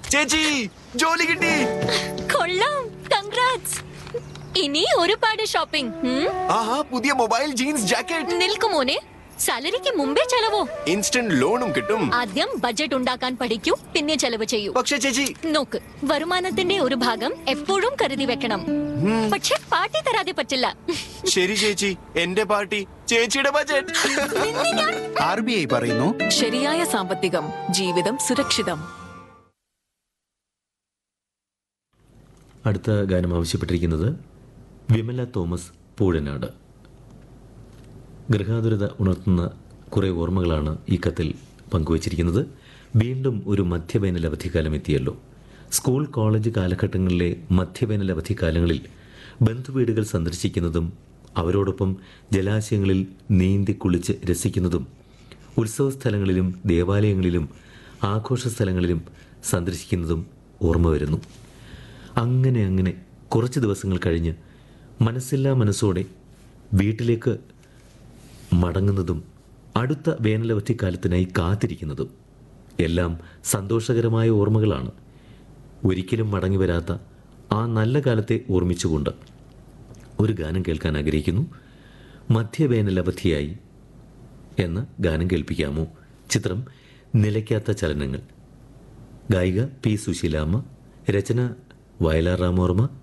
ചേച്ചി ജോലി കിട്ടി. കൊള്ളാം, കൺഗ്രാറ്റ്സ്. ഇനി ഒരുപാട് ഷോപ്പിംഗ്. ആഹാ, പുതിയ മൊബൈൽ, ജീൻസ്, ജാക്കറ്റ്. നിൽക്കുമോനെ, സാലറിക്ക് മുമ്പേ ചെലവോ? ഇൻസ്റ്റന്റ് ലോണും കിട്ടും. ആദ്യം ബഡ്ജറ്റ് ഉണ്ടാക്കാൻ പഠിക്കൂ, പിന്നെ ചെലവ് ചെയ്യൂ. പക്ഷെ ചേച്ചി, നോക്ക്, വരുമാനത്തിന്റെ ഒരു ഭാഗം എപ്പോഴും കരുതി വെക്കണം. പക്ഷെ പാർട്ടി തരാതെ പറ്റില്ല. ശരി ചേച്ചി, എന്റെ പാർട്ടി ചേച്ചിയുടെ ബഡ്ജറ്റ്. RBI പറയുന്നു, ശരിയായ സാമ്പത്തികം, ജീവിതം സുരക്ഷിതം. അടുത്ത ഗാനം ആവശ്യപ്പെട്ടിരിക്കുന്നത് വിമല തോമസ് പൂഴനാട്. ഗൃഹാതുരത ഉണർത്തുന്ന കുറേ ഓർമ്മകളാണ് ഈ കത്തിൽ പങ്കുവച്ചിരിക്കുന്നത്. വീണ്ടും ഒരു മധ്യവേനൽ അവധിക്കാലം എത്തിയല്ലോ. സ്കൂൾ കോളേജ് കാലഘട്ടങ്ങളിലെ മധ്യവേനൽ അവധിക്കാലങ്ങളിൽ ബന്ധുവീടുകൾ സന്ദർശിക്കുന്നതും അവരോടൊപ്പം ജലാശയങ്ങളിൽ നീന്തി കുളിച്ച് രസിക്കുന്നതും ഉത്സവ സ്ഥലങ്ങളിലും ദേവാലയങ്ങളിലും ആഘോഷ സ്ഥലങ്ങളിലും സന്ദർശിക്കുന്നതും ഓർമ്മ വരുന്നു. അങ്ങനെ കുറച്ച് ദിവസങ്ങൾ കഴിഞ്ഞ് മനസ്സില്ലാ മനസ്സോടെ വീട്ടിലേക്ക് മടങ്ങുന്നതും അടുത്ത വേനലവധിക്കാലത്തിനായി കാത്തിരിക്കുന്നതും എല്ലാം സന്തോഷകരമായ ഓർമ്മകളാണ്. ഒരിക്കലും മടങ്ങി വരാത്ത ആ നല്ല കാലത്തെ ഓർമ്മിച്ചുകൊണ്ട് ഒരു ഗാനം കേൾക്കാൻ ആഗ്രഹിക്കുന്നു. മധ്യവേനലവധിയായി എന്ന ഗാനം കേൾപ്പിക്കാമോ? ചിത്രം നിലയ്ക്കാത്ത ചലനങ്ങൾ. ഗായിക പി സുശീലാമ്മ, രചന വയലാർ രാമവർമ്മ,